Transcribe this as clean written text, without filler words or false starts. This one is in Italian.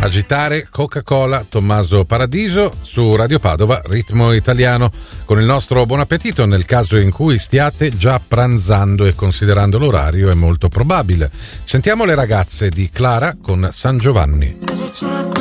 Agitare Coca-Cola, Tommaso Paradiso su Radio Padova, Ritmo Italiano, con il nostro buon appetito nel caso in cui stiate già pranzando e considerando l'orario è molto probabile. Sentiamo le ragazze di Clara con San Giovanni.